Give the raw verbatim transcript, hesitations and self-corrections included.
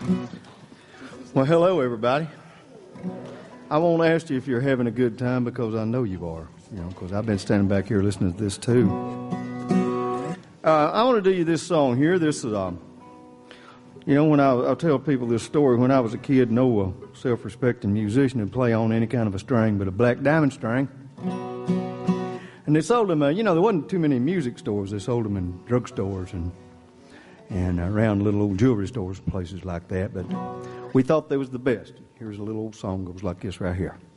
Well, hello, everybody. I won't ask you if you're having a good time because I know you are, you know, because I've been standing back here listening to this too. Uh, I want to do you this song here. This is, um, you know, when I, I'll tell people this story. When I was a kid, no uh, self-respecting musician would play on any kind of a string but a black diamond string. And they sold them, uh, you know, there wasn't too many music stores. They sold them in drugstores and and around little old jewelry stores and places like that. But we thought they was the best. Here's a little old song that goes like this right here.